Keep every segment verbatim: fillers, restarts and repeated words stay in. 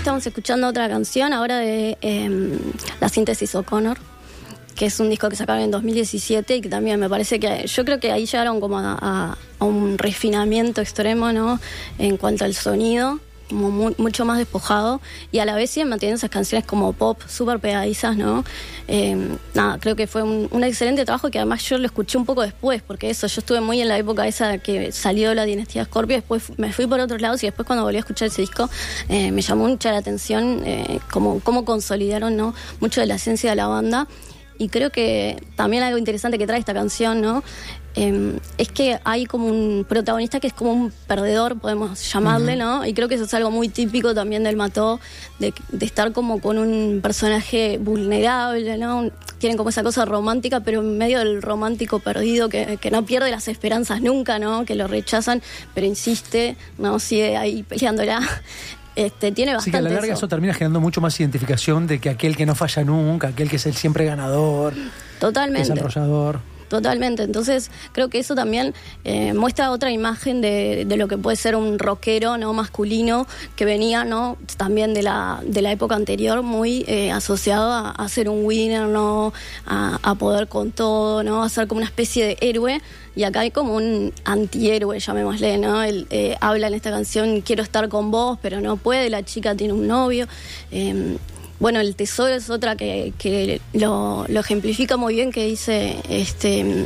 estamos escuchando otra canción ahora de eh, La Síntesis O'Connor, que es un disco que sacaron en dos mil diecisiete y que también me parece que yo creo que ahí llegaron como a, a, a un refinamiento extremo, ¿no? En cuanto al sonido, como mu- mucho más despojado, y a la vez siguen manteniendo esas canciones como pop, súper pegadizas, ¿no? Eh, nada, creo que fue un, un excelente trabajo, que además yo lo escuché un poco después, porque eso, yo estuve muy en la época esa que salió la dinastía Scorpio, después me fui por otros lados y después cuando volví a escuchar ese disco eh, me llamó mucha la atención eh, cómo, cómo consolidaron, ¿no? Mucho de la esencia de la banda. Y creo que también algo interesante que trae esta canción, ¿no? Eh, es que hay como un protagonista que es como un perdedor, podemos llamarle, uh-huh. ¿no? Y creo que eso es algo muy típico también del Mató, de, de estar como con un personaje vulnerable, ¿no? Tienen como esa cosa romántica, pero en medio del romántico perdido, que, que no pierde las esperanzas nunca, ¿no? Que lo rechazan, pero insiste, ¿no? Sigue ahí peleándola. Este, tiene bastante. Así que a la larga eso. eso termina generando mucho más identificación de que aquel que no falla nunca, aquel que es el siempre ganador, totalmente, desarrollador. Totalmente, entonces creo que eso también eh, muestra otra imagen de, de lo que puede ser un rockero, ¿no? Masculino, que venía, ¿no? También de la, de la época anterior, muy eh, asociado a, a ser un winner, ¿no? A, a poder con todo, ¿no? A ser como una especie de héroe. Y acá hay como un antihéroe, llamémosle, ¿no? Él eh, habla en esta canción, quiero estar con vos, pero no puede, la chica tiene un novio. Eh, bueno, El Tesoro es otra que, que lo, lo ejemplifica muy bien, que dice, este,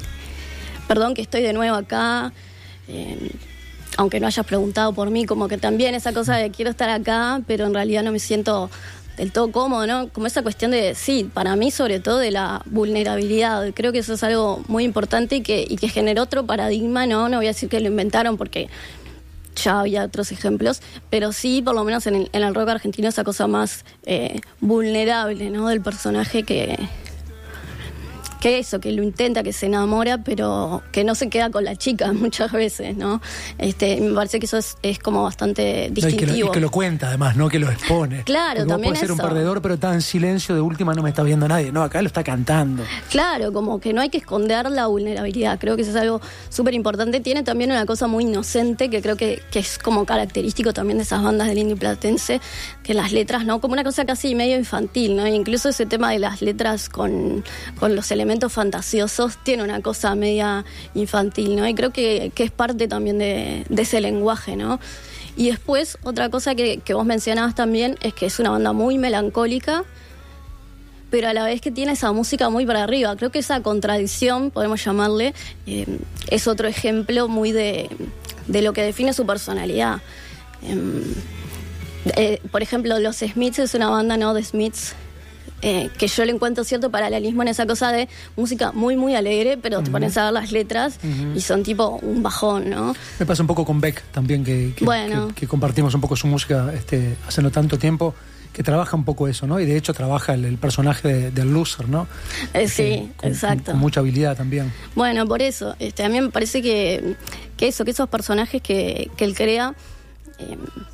perdón que estoy de nuevo acá, eh, aunque no hayas preguntado por mí, como que también esa cosa de quiero estar acá, pero en realidad no me siento del todo cómodo, ¿no? Como esa cuestión de, sí, para mí sobre todo de la vulnerabilidad. Creo que eso es algo muy importante y que, y que generó otro paradigma, ¿no? No voy a decir que lo inventaron porque ya había otros ejemplos, pero sí, por lo menos en el, en el rock argentino, esa cosa más eh, vulnerable, ¿no? Del personaje que... que eso, que lo intenta, que se enamora, pero que no se queda con la chica muchas veces, ¿no? Este, me parece que eso es, es como bastante distintivo. No, y, que lo, y que lo cuenta, además, no que lo expone. Claro, porque también puede ser eso. Un perdedor, pero está en silencio, de última no me está viendo nadie. No, acá lo está cantando. Claro, como que no hay que esconder la vulnerabilidad. Creo que eso es algo súper importante. Tiene también una cosa muy inocente, que creo que, que es como característico también de esas bandas del indie platense, que las letras, ¿no? Como una cosa casi medio infantil, ¿no? E incluso ese tema de las letras con, con los elementos fantasiosos tiene una cosa media infantil, ¿no? Y creo que, que es parte también de, de ese lenguaje, ¿no? Y después, otra cosa que, que vos mencionabas también es que es una banda muy melancólica, pero a la vez que tiene esa música muy para arriba. Creo que esa contradicción, podemos llamarle, eh, es otro ejemplo muy de, de lo que define su personalidad. Eh, eh, por ejemplo, los Smiths es una banda, ¿no? De Smiths, Eh, que yo le encuentro cierto paralelismo en esa cosa de música muy, muy alegre, pero uh-huh. te pones a ver las letras uh-huh. y son tipo un bajón, ¿no? Me pasa un poco con Beck también, que, que, bueno. que, que compartimos un poco su música este, hace no tanto tiempo, que trabaja un poco eso, ¿no? Y de hecho trabaja el, el personaje de, del loser, ¿no? Eh, sí, con, exacto. Con, con mucha habilidad también. Bueno, por eso, este, a mí me parece que, que eso, que esos personajes que, que él crea eh,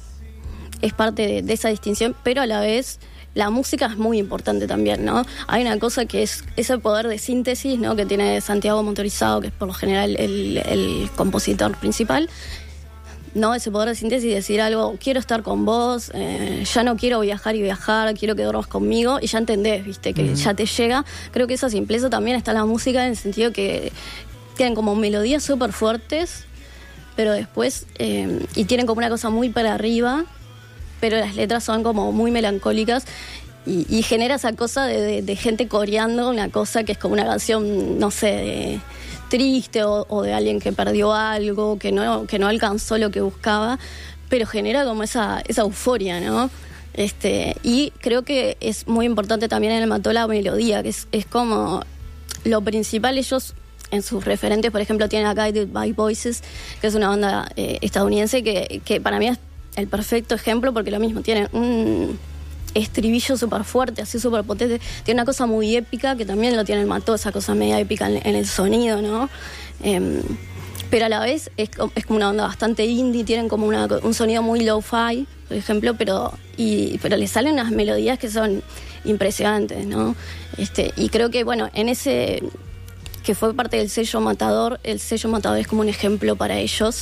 es parte de, de esa distinción, pero a la vez la música es muy importante también, ¿no? Hay una cosa que es ese poder de síntesis, ¿no? Que tiene Santiago Motorizado, que es por lo general el, el compositor principal, ¿no? Ese poder de síntesis y decir algo, quiero estar con vos, eh, ya no quiero viajar y viajar, quiero que duermas conmigo, y ya entendés, ¿viste? Que uh-huh. ya te llega. Creo que esa simpleza también está en la música, en el sentido que tienen como melodías súper fuertes, pero después, eh, y tienen como una cosa muy para arriba, pero las letras son como muy melancólicas y, y genera esa cosa de, de, de gente coreando una cosa que es como una canción, no sé, de, triste o, o de alguien que perdió algo, que no, que no alcanzó lo que buscaba, pero genera como esa, esa euforia, ¿no? Este, y creo que es muy importante también en el Mató la melodía, que es, es como lo principal. Ellos en sus referentes, por ejemplo, tienen a Guided by Voices, que es una banda eh, estadounidense que, que para mí es el perfecto ejemplo, porque lo mismo, tiene un estribillo súper fuerte, así súper potente, tiene una cosa muy épica, que también lo tiene el Mató, esa cosa media épica en, en el sonido, ¿no? Eh, pero a la vez es, es como una onda bastante indie, tienen como una, un sonido muy lo-fi, por ejemplo, pero, y, pero le salen unas melodías que son impresionantes, ¿no? Este, y creo que, bueno, en ese, que fue parte del sello Matador, el sello Matador es como un ejemplo para ellos,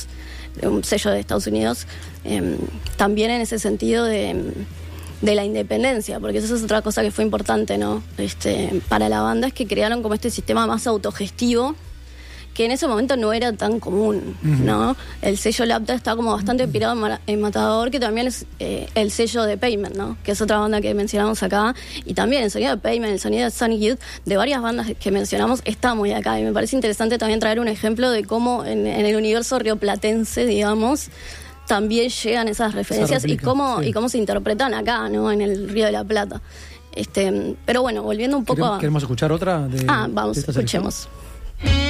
de un sello de Estados Unidos, eh, también en ese sentido de, de la independencia, porque eso es otra cosa que fue importante, ¿no? Este, para la banda, es que crearon como este sistema más autogestivo, que en ese momento no era tan común, uh-huh. ¿no? El sello Lapta está como bastante inspirado en, Mar- en Matador, que también es eh, el sello de Pavement, ¿no? Que es otra banda que mencionamos acá, y también el sonido de Pavement, el sonido de Sonic Youth, de varias bandas que mencionamos, está muy acá, y me parece interesante también traer un ejemplo de cómo en, en el universo rioplatense, digamos, también llegan esas referencias replica, y cómo sí. y cómo se interpretan acá, ¿no? En el Río de la Plata. Este, pero bueno, volviendo un poco ¿Queremos, a... ¿Queremos escuchar otra? De, ah, vamos, de esta escuchemos. selección?